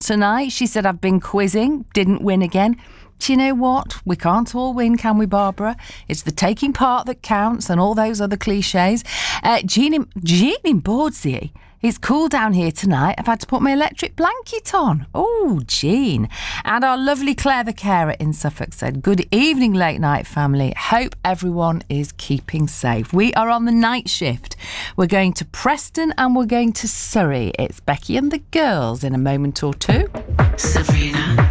tonight. She said, I've been quizzing, didn't win again. Do you know what? We can't all win, can we, Barbara? It's the taking part that counts and all those other cliches. Jean in Bordsey. It's cool down here tonight. I've had to put my electric blanket on. Oh, Jean. And our lovely Claire the carer in Suffolk said, good evening, late night family. Hope everyone is keeping safe. We are on the night shift. We're going to Preston and we're going to Surrey. It's Becky and the girls in a moment or two. Sabrina.